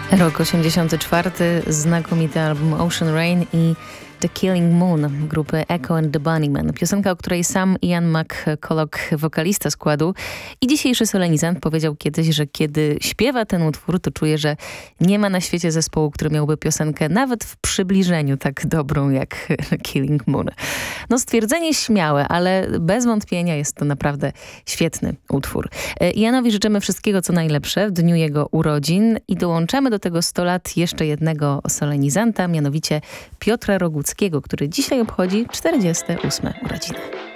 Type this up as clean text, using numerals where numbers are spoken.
Rok 84, znakomity album Ocean Rain i The Killing Moon grupy Echo and the Bunnymen. Piosenka, o której sam Ian McCulloch, wokalista składu i dzisiejszy solenizant, powiedział kiedyś, że kiedy śpiewa ten utwór, to czuje, że nie ma na świecie zespołu, który miałby piosenkę nawet w przybliżeniu tak dobrą jak Killing Moon. No stwierdzenie śmiałe, ale bez wątpienia jest to naprawdę świetny utwór. Ianowi życzymy wszystkiego, co najlepsze w dniu jego urodzin i dołączamy do tego 100 lat jeszcze jednego solenizanta, mianowicie Piotra Roguckiego, który dzisiaj obchodzi 48 urodziny.